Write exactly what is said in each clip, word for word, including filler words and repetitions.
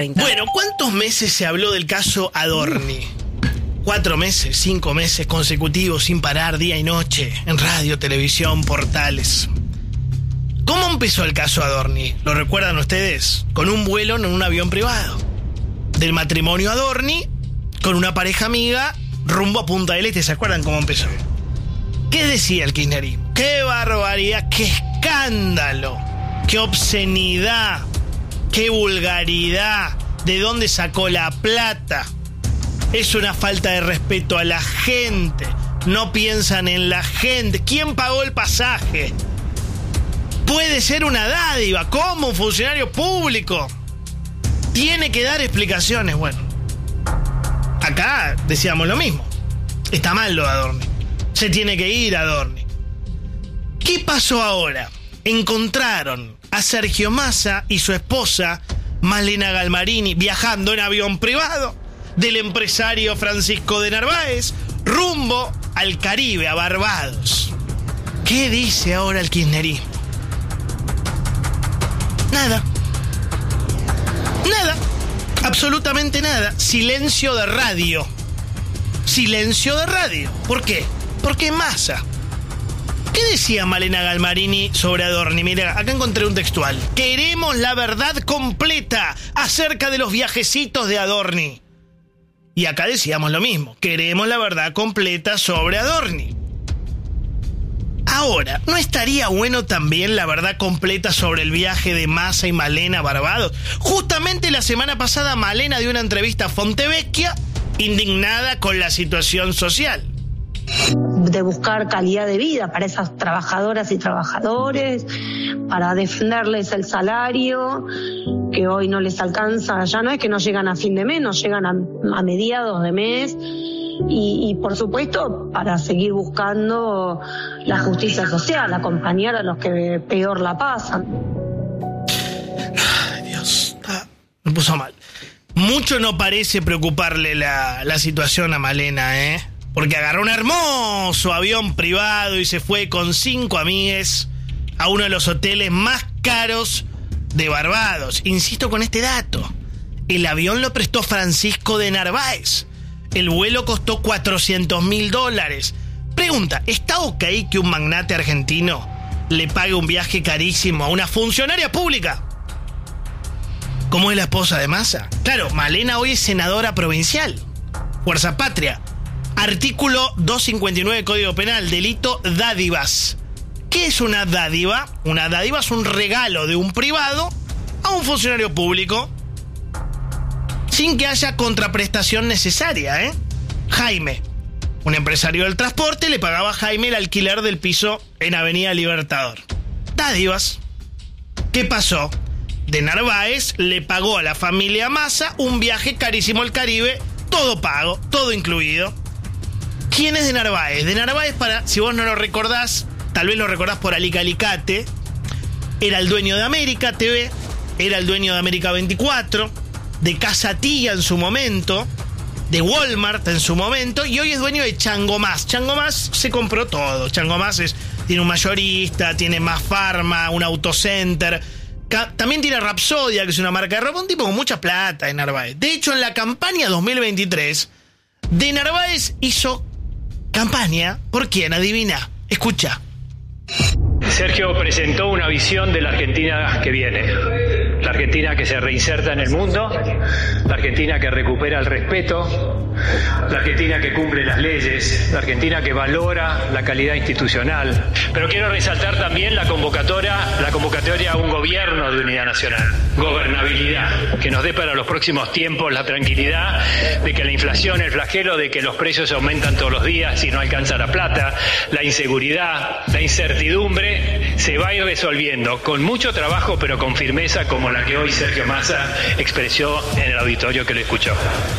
Bueno, ¿cuántos meses se habló del caso Adorni? Cuatro meses, cinco meses consecutivos sin parar día y noche, en radio, televisión, portales. ¿Cómo empezó el caso Adorni? ¿Lo recuerdan ustedes? Con un vuelo en un avión privado. Del matrimonio Adorni, con una pareja amiga, rumbo a Punta del Este. ¿Se acuerdan cómo empezó? ¿Qué decía el kirchnerismo? ¡Qué barbaridad! ¡Qué escándalo! ¡Qué obscenidad! ¡Qué vulgaridad! ¿De dónde sacó la plata? Es una falta de respeto a la gente. No piensan en la gente. ¿Quién pagó el pasaje? Puede ser una dádiva. ¿Cómo un funcionario público tiene que dar explicaciones? Bueno, acá decíamos lo mismo. Está mal lo de Adorni. Se tiene que ir Adorni. ¿Qué pasó ahora? Encontraron a Sergio Massa y su esposa Malena Galmarini viajando en avión privado del empresario Francisco de Narváez rumbo al Caribe, a Barbados. ¿Qué dice ahora el kirchnerismo? Nada. Nada. Absolutamente nada. Silencio de radio. Silencio de radio. ¿Por qué? Porque Massa. ¿Qué decía Malena Galmarini sobre Adorni? Mira, acá encontré un textual. Queremos la verdad completa acerca de los viajecitos de Adorni. Y acá decíamos lo mismo. Queremos la verdad completa sobre Adorni. Ahora, ¿no estaría bueno también la verdad completa sobre el viaje de Massa y Malena a Barbados? Justamente la semana pasada Malena dio una entrevista a Fontevecchia indignada con la situación social. De buscar calidad de vida para esas trabajadoras y trabajadores, para defenderles el salario que hoy no les alcanza. Ya no es que no llegan a fin de mes, no llegan a, a mediados de mes. Y, y por supuesto para seguir buscando la justicia social, acompañar a los que peor la pasan. Ay, Dios, ah, me puso mal. Mucho no parece preocuparle la, la situación a Malena, ¿eh? Porque agarró un hermoso avión privado y se fue con cinco amigues a uno de los hoteles más caros de Barbados. Insisto con este dato. El avión lo prestó Francisco de Narváez. El vuelo costó cuatrocientos mil dólares. Pregunta, ¿está ok que un magnate argentino le pague un viaje carísimo a una funcionaria pública como es la esposa de Massa? Claro, Malena hoy es senadora provincial. Fuerza Patria. Artículo doscientos cincuenta y nueve Código Penal, delito dádivas. ¿Qué es una dádiva? Una dádiva es un regalo de un privado a un funcionario público sin que haya contraprestación necesaria, ¿eh? Jaime, un empresario del transporte, le pagaba a Jaime el alquiler del piso en Avenida Libertador. Dádivas. ¿Qué pasó? De Narváez le pagó a la familia Massa un viaje carísimo al Caribe, todo pago, todo incluido. ¿Quién es de Narváez? De Narváez, para, si vos no lo recordás, tal vez lo recordás por Alica Alicate, era el dueño de América T V, era el dueño de América veinticuatro, de Casa Tía en su momento, de Walmart en su momento, y hoy es dueño de Changomás. Changomás se compró todo. Changomás es, tiene un mayorista, tiene Más Pharma, un autocenter. Ca- también tiene Rapsodia, que es una marca de ropa, un tipo con mucha plata de Narváez. De hecho, en la campaña dos mil veintitrés, de Narváez hizo campaña. ¿Por quién? Adivina. Escucha. Sergio presentó una visión de la Argentina que viene. La Argentina que se reinserta en el mundo, la Argentina que recupera el respeto, la Argentina que cumple las leyes, la Argentina que valora la calidad institucional. Pero quiero resaltar también la convocatoria, la convocatoria a un gobierno de unidad nacional, gobernabilidad, que nos dé para los próximos tiempos la tranquilidad de que la inflación, el flagelo de que los precios aumentan todos los días y no alcanza la plata, la inseguridad, la incertidumbre, se va a ir resolviendo con mucho trabajo pero con firmeza como la que hoy Sergio Massa expresó en el auditorio que lo escuchó.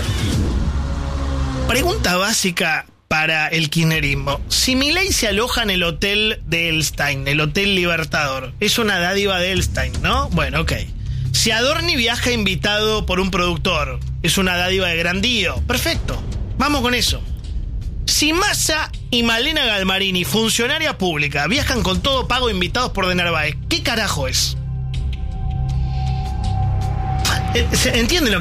Pregunta básica para el kirchnerismo. Si Milei se aloja en el hotel de Elstein, el Hotel Libertador, es una dádiva de Elstein, ¿no? Bueno, ok. Si Adorni viaja invitado por un productor, es una dádiva de Grandío. Perfecto, vamos con eso. Si Massa y Malena Galmarini, funcionaria pública, viajan con todo pago invitados por de Narváez, ¿qué carajo es? ¿Entienden lo